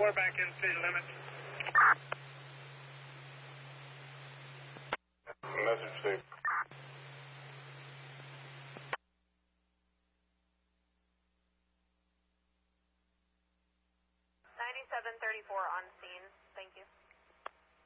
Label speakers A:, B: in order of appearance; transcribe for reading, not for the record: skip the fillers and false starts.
A: 4 back in city limits.
B: Message Steve.
C: 9734 on scene. Thank you.